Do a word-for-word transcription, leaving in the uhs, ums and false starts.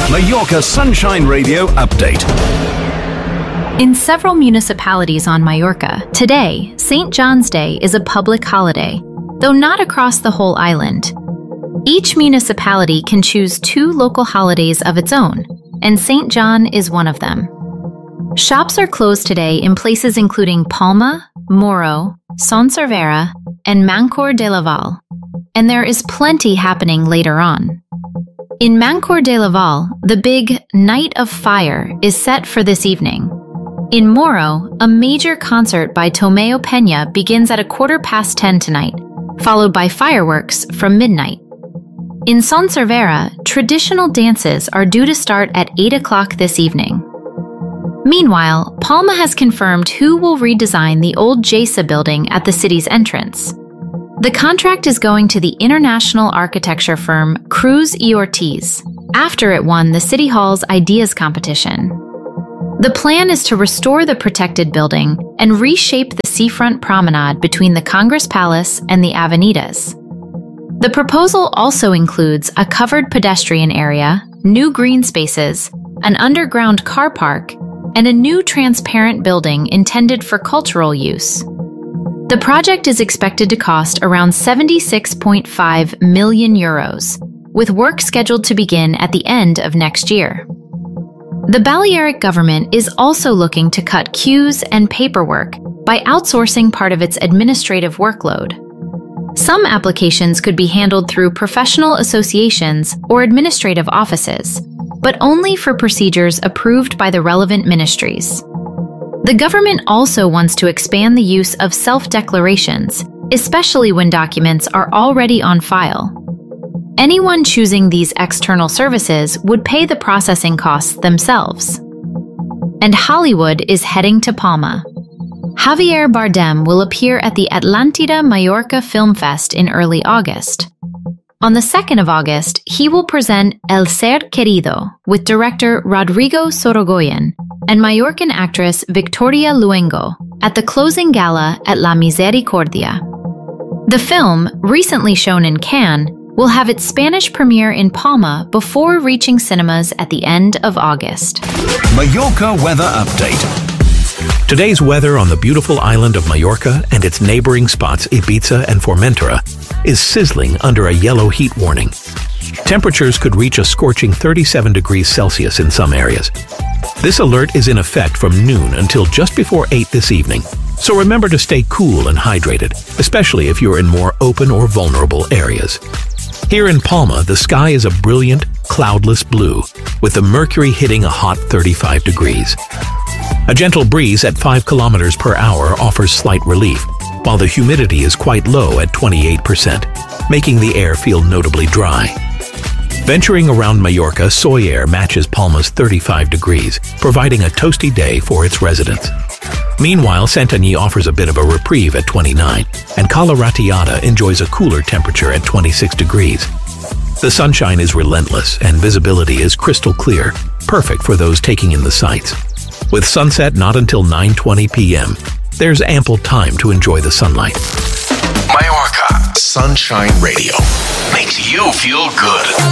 Mallorca Sunshine Radio Update. In several municipalities on Mallorca, today, Saint John's Day is a public holiday, though not across the whole island. Each municipality can choose two local holidays of its own, and Saint John is one of them. Shops are closed today in places including Palma, Moro, Son Servera, and Mancor de Laval, and there is plenty happening later on. In Mancor de Laval, the big Night of Fire is set for this evening. In Moro, a major concert by Tomeo Peña begins at a quarter past ten tonight, followed by fireworks from midnight. In Son Servera, traditional dances are due to start at eight o'clock this evening. Meanwhile, Palma has confirmed who will redesign the old J S A building at the city's entrance. The contract is going to the international architecture firm Cruz y Ortiz, after it won the City Hall's Ideas competition. The plan is to restore the protected building and reshape the seafront promenade between the Congress Palace and the Avenidas. The proposal also includes a covered pedestrian area, new green spaces, an underground car park, and a new transparent building intended for cultural use. The project is expected to cost around seventy-six point five million euros, with work scheduled to begin at the end of next year. The Balearic government is also looking to cut queues and paperwork by outsourcing part of its administrative workload. Some applications could be handled through professional associations or administrative offices, but only for procedures approved by the relevant ministries. The government also wants to expand the use of self-declarations, especially when documents are already on file. Anyone choosing these external services would pay the processing costs themselves. And Hollywood is heading to Palma. Javier Bardem will appear at the Atlantida Mallorca Film Fest in early August. On the second of August, he will present El Ser Querido with director Rodrigo Sorogoyen and Mallorcan actress Victoria Luengo at the closing gala at La Misericordia. The film, recently shown in Cannes, will have its Spanish premiere in Palma before reaching cinemas at the end of August. Mallorca Weather Update. Today's weather on the beautiful island of Mallorca and its neighboring spots Ibiza and Formentera is sizzling under a yellow heat warning. Temperatures could reach a scorching thirty-seven degrees Celsius in some areas. This alert is in effect from noon until just before eight this evening, so remember to stay cool and hydrated, especially if you're in more open or vulnerable areas. Here in Palma, the sky is a brilliant, cloudless blue, with the mercury hitting a hot thirty-five degrees. A gentle breeze at five kilometers per hour offers slight relief, while the humidity is quite low at twenty-eight percent, making the air feel notably dry. Venturing around Mallorca, Soy Air matches Palma's thirty-five degrees, providing a toasty day for its residents. Meanwhile, Santanyí offers a bit of a reprieve at twenty-nine, and Cala Ratllada enjoys a cooler temperature at twenty-six degrees. The sunshine is relentless and visibility is crystal clear, perfect for those taking in the sights. With sunset not until nine twenty p m, there's ample time to enjoy the sunlight. Mallorca Sunshine Radio makes you feel good.